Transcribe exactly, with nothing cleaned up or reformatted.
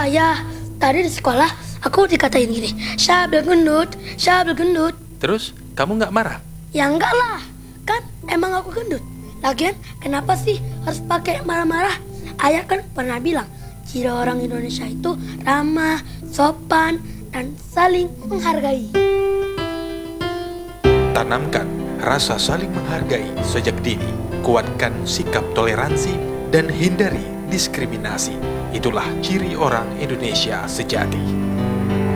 Ya, tadi di sekolah aku dikatain gini, Syabil gendut, Syabil gendut. Terus, kamu nggak marah? Ya enggak lah, kan emang aku gendut. Lagian, kenapa sih harus pakai marah-marah? Ayah kan pernah bilang, ciri orang Indonesia itu ramah, sopan, dan saling menghargai. Tanamkan rasa saling menghargai sejak dini. Kuatkan sikap toleransi dan hindari diskriminasi. Itulah ciri orang Indonesia sejati.